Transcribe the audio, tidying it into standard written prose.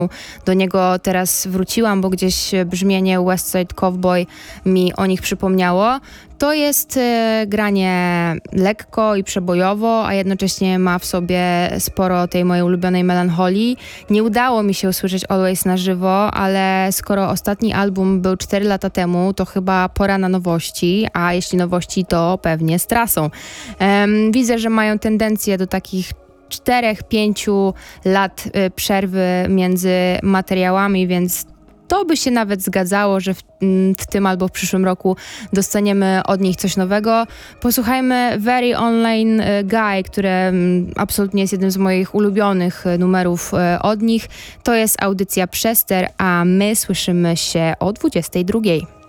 do niego teraz wróciłam, bo gdzieś brzmienie West Side Cowboy mi o nich przypomniało. To jest granie lekko i przebojowo, a jednocześnie ma w sobie sporo tej mojej ulubionej melancholii. Nie udało mi się usłyszeć Always na żywo, ale skoro ostatni album był 4 lata temu, to chyba pora na nowości, a jeśli nowości, to pewnie z Trasą. Widzę, że mają tendencję do takich 4-5 lat przerwy między materiałami, więc to by się nawet zgadzało, że w tym albo w przyszłym roku dostaniemy od nich coś nowego. Posłuchajmy Very Online Guy, które absolutnie jest jednym z moich ulubionych numerów od nich. To jest audycja Przester, a my słyszymy się o 22:00.